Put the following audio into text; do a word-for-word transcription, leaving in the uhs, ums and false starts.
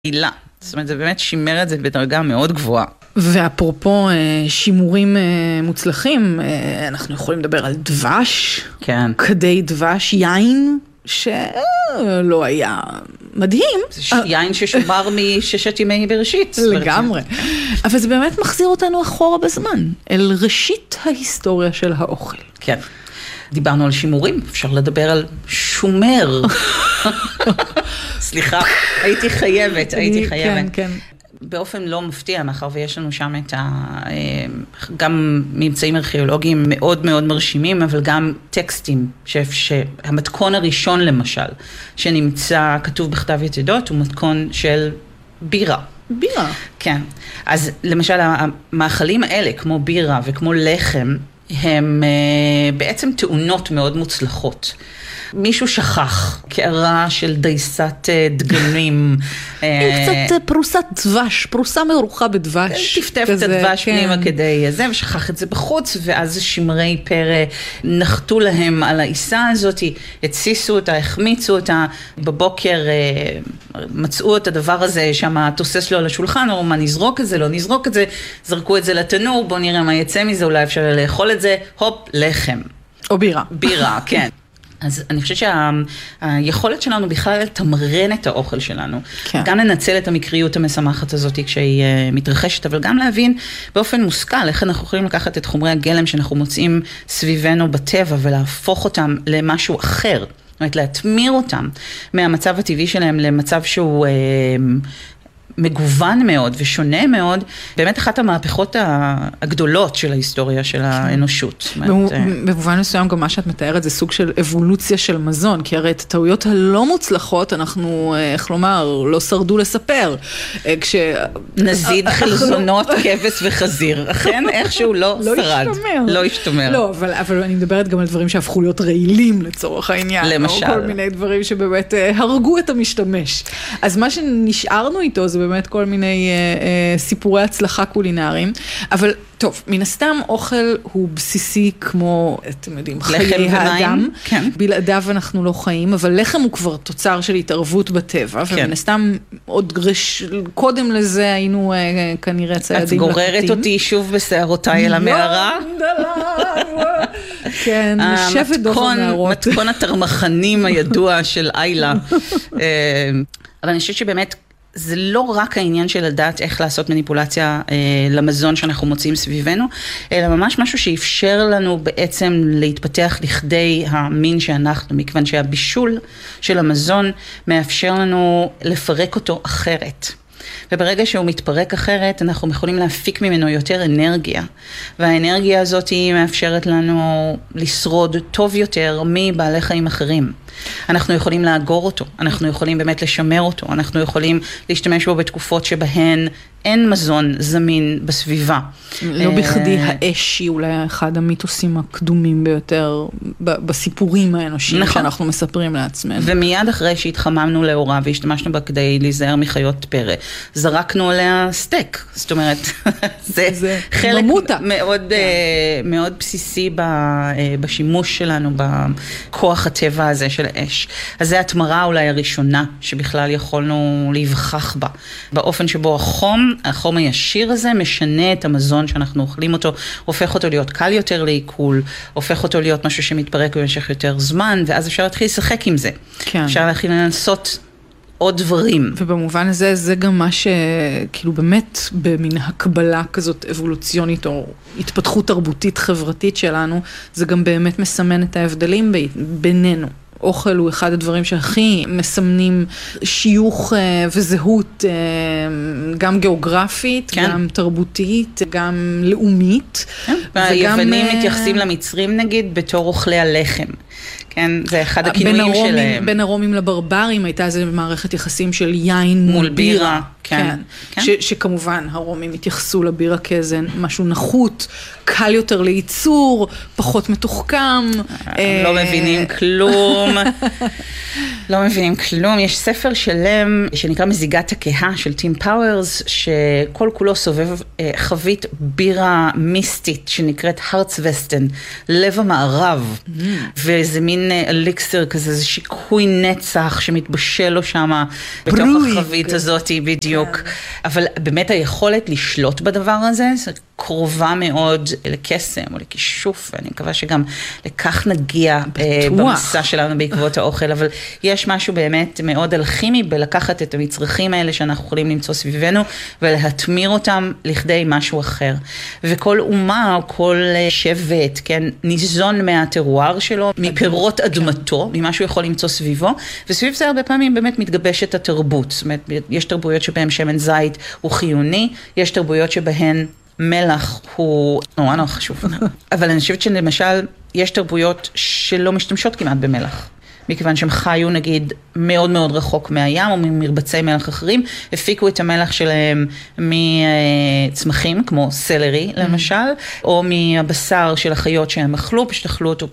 עילה. זאת אומרת, זה באמת שימר את זה בדרגה מאוד גבוהה. ואפרופו שימורים מוצלחים, אנחנו יכולים לדבר על דבש, כן. כדי דבש, יין, שלא היה מדהים. זה יין ששומר מששת ימי בראשית. לגמרי. אבל זה באמת מחזיר אותנו אחורה בזמן, אל ראשית ההיסטוריה של האוכל. כן. דיברנו על שימורים, אפשר לדבר על שומר. סליחה, הייתי חייבת, הייתי חייבת. כן, כן. באופן לא מפתיע, מאחר ויש לנו שם את ה... גם ממצאים ארכיאולוגיים מאוד מאוד מרשימים, אבל גם טקסטים, שהמתכון הראשון למשל, שנמצא כתוב בכתב יתדות, הוא מתכון של בירה. בירה. כן. אז למשל, המאכלים האלה, כמו בירה וכמו לחם, הם בעצם תאונות מאוד מוצלחות. מישהו שכח, קערה של דייסת דגנים. עם קצת פרוסת דבש, פרוסה מרוחה בדבש. טפטף את הדבש פנימה כדי זה, ושכח את זה בחוץ, ואז שמרי פרא נחתו להם על העיסה הזאת, הציסו אותה, החמיצו אותה, בבוקר מצאו את הדבר הזה, שם תוסס לו על השולחן, או מה נזרוק את זה, לא נזרוק את זה, זרקו את זה לתנור, בוא נראה מה יצא מזה, אולי אפשר לאכול את זה, הופ, לחם. או בירה. בירה, כן. אז אני חושבת שהיכולת שלנו בכלל לתמרן את האוכל שלנו, כן. גם לנצל את המקריות המשמחת הזאת כשהיא מתרחשת, אבל גם להבין באופן מושכל איך אנחנו יכולים לקחת את חומרי הגלם שאנחנו מוצאים סביבנו בטבע ולהפוך אותם למשהו אחר, זאת אומרת להתמיר אותם מהמצב הטבעי שלהם למצב שהוא מגוון מאוד ושונה מאוד, באמת אחת המהפכות הגדולות של ההיסטוריה של האנושות. במובן מסוים גם מה שאת מתארת זה סוג של אבולוציה של מזון, כי הרי את הטעויות הלא מוצלחות אנחנו, איך לומר, לא שרדו לספר. נזיד חלזונות, כבש וחזיר, אכן איכשהו לא שרד. לא השתמר. לא, אבל אני מדברת גם על דברים שהפכו להיות רעילים לצורך העניין. למשל. או כל מיני דברים שבאמת הרגו את המשתמש. אז מה שנשארנו איתו זה באמת כל מיני אה, אה, סיפורי הצלחה קולינריים, אבל טוב, מן הסתם אוכל הוא בסיסי כמו, אתם יודעים, חיי האדם, כן. בלעדיו אנחנו לא חיים, אבל לחם הוא כבר תוצר של התערבות בטבע, כן. ומן הסתם עוד רש... קודם לזה היינו אה, כנראה ציידים לחטים. את גוררת אותי שוב בשערותיי אל המערה. כן, נשבת דוב המערות. מתכון התרמחנים הידוע של אילה. אבל אני חושבת שבאמת, זה לא רק העניין של לדעת איך לעשות מניפולציה אה, למזון שאנחנו מוצאים סביבנו, אלא ממש משהו שאפשר לנו בעצם להתפתח לכדי המין שאנחנו, מכיוון שהבישול של המזון מאפשר לנו לפרק אותו אחרת. וברגע שהוא מתפרק אחרת, אנחנו יכולים להפיק ממנו יותר אנרגיה, והאנרגיה הזאת היא מאפשרת לנו לשרוד טוב יותר מבעלי חיים אחרים. אנחנו יכולים לאגור אותו, אנחנו יכולים באמת לשמר אותו, אנחנו יכולים להשתמש בו בתקופות שבהן אין מזון זמין בסביבה. לא בכדי האש היא אולי אחד המיתוסים הקדומים ביותר בסיפורים האנושיים שאנחנו מספרים לעצמנו. ומיד אחרי שהתחממנו לאורה והשתמשנו בה כדי להיזהר מחיות פרא, זרקנו עליה סטייק. זאת אומרת, זה חלק מאוד מאוד בסיסי בשימוש שלנו, בכוח הטבע הזה של האש. אז זה התמרה אולי הראשונה שבכלל יכולנו להיווכח בה. באופן שבו החום, החום הישיר הזה משנה את המזון שאנחנו אוכלים אותו, הופך אותו להיות קל יותר לעיכול, הופך אותו להיות משהו שמתפרק במשך יותר זמן, ואז אפשר להתחיל לשחק עם זה. כן. אפשר להתחיל לנסות עוד דברים. ובמובן הזה, זה גם מה שכאילו באמת במין הקבלה כזאת אבולוציונית או התפתחות תרבותית חברתית שלנו, זה גם באמת מסמן את ההבדלים בינינו. אוכל הוא אחד הדברים שהכי מסמנים שיוך וזהות, גם גיאוגרפית, כן. גם תרבותית, גם לאומית. כן. והיוונים וגם... מתייחסים למצרים נגיד בתור אוכלי הלחם. כן, זה אחד הכינויים שלהם. בין הרומים לברברים הייתה איזו מערכת יחסים של יין מול בירה. כן. כן. ש, שכמובן הרומים התייחסו לבירה כאיזה משהו נחות, קל יותר לייצור, פחות מתוחכם. לא מבינים כלום. לא מבינים כלום. יש ספר שלם שנקרא מזיגת הכהה של טים פאוורס, שכל כולו סובב חבית בירה מיסטית שנקראת הרצווסטן, לב המערב. Mm. וזה מין אליקסר כזה, זה שיקוי נצח שמתבשל לו שמה בתוך החבית כן. הזאת בדיוק. כן. אבל באמת היכולת לשלוט בדבר הזה, זה קרובה מאוד לקסם או לכישוף, ואני מקווה שגם לכך נגיע במסע שלנו בעקבות האוכל, אבל יש משהו באמת מאוד אלכימי בלקחת את המצרכים האלה שאנחנו יכולים למצוא סביבנו, ולהתמיר אותם לכדי משהו אחר. וכל אומה או כל שבט, כן, ניזון מהטרואר שלו, מפירות אדמתו, ממה שהוא יכול למצוא סביבו, וסביב זה הרבה פעמים באמת מתגבשת התרבות. זאת אומרת, יש תרבויות שבהן שמן זית הוא חיוני, יש תרבויות שבהן מלח הוא נורא נורא חשוב. אבל אני חושבת שלמשל, יש תרבויות שלא משתמשות כמעט במלח. מכיוון שהם חיו נגיד מאוד מאוד רחוק מהים או ממרבצי מלח אחרים, הפיקו את המלח שלהם מצמחים כמו סלרי למשל, או מהבשר של החיות שהם אכלו, פשוט אכלו אותו